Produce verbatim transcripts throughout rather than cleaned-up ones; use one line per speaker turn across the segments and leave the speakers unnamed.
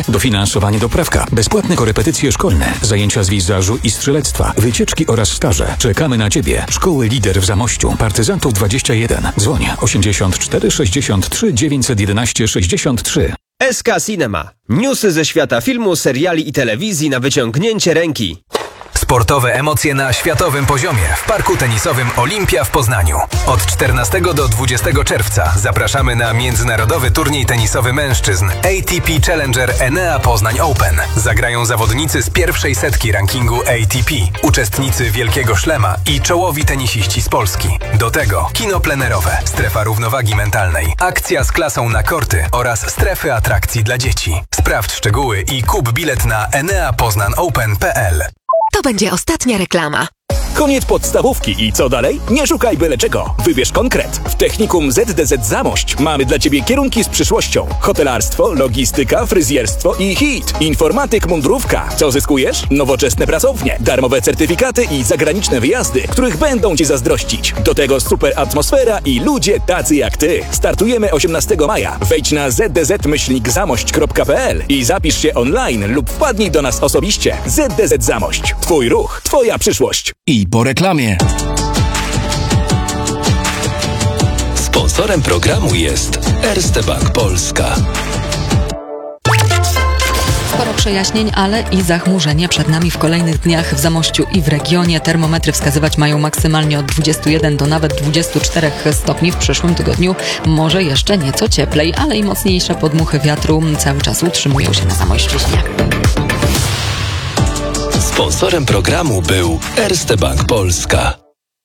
Wsparcie, dofinansowanie doprawka, bezpłatne korepetycje szkolne, zajęcia z wizażu i strzelectwa, wycieczki oraz staże. Czekamy na Ciebie. Szkoły Lider w Zamościu. Partyzantów dwadzieścia jeden. Dzwoń osiemdziesiąt cztery sześćdziesiąt trzy dziewięćset jedenaście sześćdziesiąt trzy.
S K Cinema. Newsy ze świata filmu, seriali i telewizji na wyciągnięcie ręki.
Sportowe emocje na światowym poziomie w parku tenisowym Olimpia w Poznaniu. Od czternastego do dwudziestego czerwca zapraszamy na międzynarodowy turniej tenisowy mężczyzn A T P Challenger Enea Poznań Open. Zagrają zawodnicy z pierwszej setki rankingu A T P, uczestnicy Wielkiego Szlema i czołowi tenisiści z Polski. Do tego kino plenerowe, strefa równowagi mentalnej, akcja z klasą na korty oraz strefy atrakcji dla dzieci. Sprawdź szczegóły i kup bilet na enea poznań open kropka p l.
To będzie ostatnia reklama.
Koniec podstawówki i co dalej? Nie szukaj byle czego. Wybierz konkret. W Technikum Z D Z Zamość mamy dla Ciebie kierunki z przyszłością. Hotelarstwo, logistyka, fryzjerstwo i hit. Informatyk, mundurówka. Co zyskujesz? Nowoczesne pracownie, darmowe certyfikaty i zagraniczne wyjazdy, których będą Ci zazdrościć. Do tego super atmosfera i ludzie tacy jak Ty. Startujemy osiemnastego maja. Wejdź na z d z myślnik zamość kropka p l i zapisz się online lub wpadnij do nas osobiście. Z D Z Zamość. Twój ruch, Twoja przyszłość.
I po reklamie. Sponsorem programu jest Erste Bank Polska.
Sporo przejaśnień, ale i zachmurzenie przed nami w kolejnych dniach w Zamościu i w regionie. Termometry wskazywać mają maksymalnie od dwudziestu jeden do nawet dwudziestu czterech stopni. W przyszłym tygodniu może jeszcze nieco cieplej, ale i mocniejsze podmuchy wiatru cały czas utrzymują się na Zamojszczyźnie.
Sponsorem programu był Erste Bank Polska.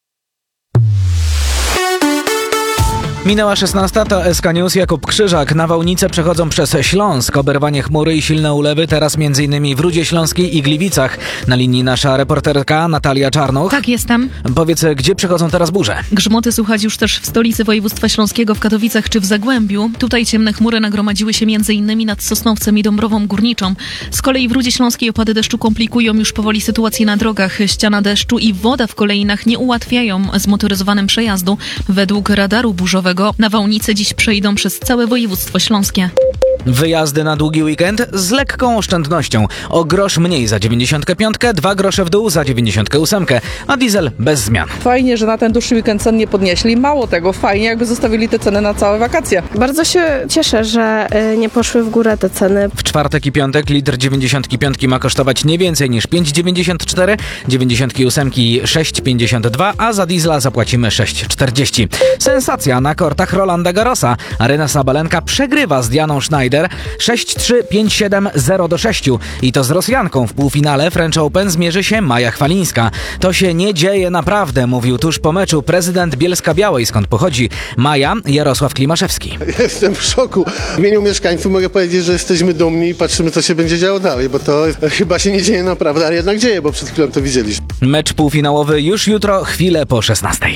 Minęła szesnasta, to S K News, Jakub Krzyżak. Nawałnice przechodzą przez Śląsk. Oberwanie chmury i silne ulewy teraz m.in. w Rudzie Śląskiej i Gliwicach. Na linii nasza reporterka Natalia Czarnuch.
Tak, jestem.
Powiedz, gdzie przechodzą teraz burze?
Grzmoty słychać już też w stolicy województwa śląskiego, w Katowicach czy w Zagłębiu. Tutaj ciemne chmury nagromadziły się m.in. nad Sosnowcem i Dąbrową Górniczą. Z kolei w Rudzie Śląskiej opady deszczu komplikują już powoli sytuację na drogach. Ściana deszczu i woda w kolejnach nie ułatwiają zmotoryzowanym przejazdu. Według radaru burzowego nawałnice dziś przejdą przez całe województwo śląskie.
Wyjazdy na długi weekend z lekką oszczędnością. O grosz mniej za dziewięćdziesiątkę piątkę, dwa grosze w dół za dziewięćdziesiątkę ósemkę, a diesel bez zmian.
Fajnie, że na ten dłuższy weekend cen nie podnieśli. Mało tego, fajnie jakby zostawili te ceny na całe wakacje.
Bardzo się cieszę, że nie poszły w górę te ceny.
W czwartek i piątek litr dziewięćdziesiątki piątki ma kosztować nie więcej niż pięć dziewięćdziesiąt cztery, dziewięćdziesiątki ósemki sześć pięćdziesiąt dwa, a za diesla zapłacimy sześć czterdzieści. Sensacja na kortach Rolanda Garrosa. Aryna Sabalenka przegrywa z Dianą Schneider sześć trzy, pięć siedem, zero do sześciu. I to z Rosjanką. W półfinale French Open zmierzy się Maja Chwalińska. To się nie dzieje naprawdę, mówił tuż po meczu prezydent Bielska-Białej, skąd pochodzi Maja, Jarosław Klimaszewski.
Jestem w szoku. W imieniu mieszkańców mogę powiedzieć, że jesteśmy dumni i patrzymy, co się będzie działo dalej, bo to chyba się nie dzieje naprawdę, ale jednak dzieje, bo przed chwilą to widzieliśmy.
Mecz półfinałowy już jutro, chwilę po szesnastej.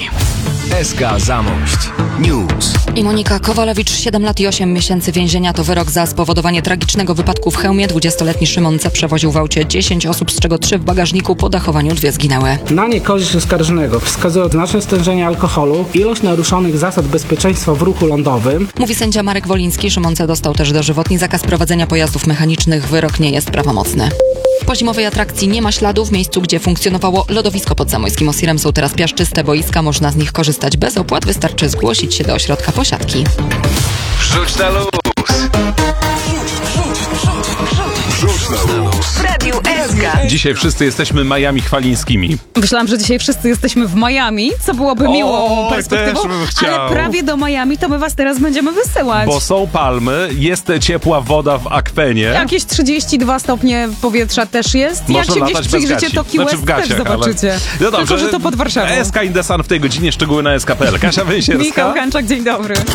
S K Zamość News.
I Monika Kowalewicz, siedem lat i osiem miesięcy więzienia to wyrok za spowodowanie tragicznego wypadku w Chełmie. dwudziestoletni Szymon C. przewoził w aucie dziesięć osób, z czego trzy w bagażniku. Po dachowaniu dwie zginęły.
Na niekorzyść oskarżonego wskazuje znaczne stężenie alkoholu, ilość naruszonych zasad bezpieczeństwa w ruchu lądowym.
Mówi sędzia Marek Woliński. Szymon C. dostał też dożywotni zakaz prowadzenia pojazdów mechanicznych. Wyrok nie jest prawomocny. Po zimowej atrakcji nie ma śladu. W miejscu, gdzie funkcjonowało lodowisko pod Zamojskim Osirem, są teraz piaszczyste boiska. Można z nich korzystać bez opłat. Wystarczy zgłosić się do ośrodka posiadki.
Rzuć na luz!
Rzuć na luz. W Radiu S K.
Dzisiaj wszyscy jesteśmy Majami Chwalińskimi.
Myślałam, że dzisiaj wszyscy jesteśmy w Miami, co byłoby miłą perspektywą,
też bym chciał.
Ale prawie do Miami to my was teraz będziemy wysyłać.
Bo są palmy, jest ciepła woda w akwenie.
Jakieś trzydzieści dwa stopnie powietrza też jest.
Można
Jak się gdzieś przyjrzycie, to Key West
znaczy
też zobaczycie.
Ale... No dobrze,
tylko, że to pod Warszawą.
S K in the Sun w tej godzinie, szczegóły na S K kropka p l. Kasia Węsierska.
Michał Hanczak, dzień dobry.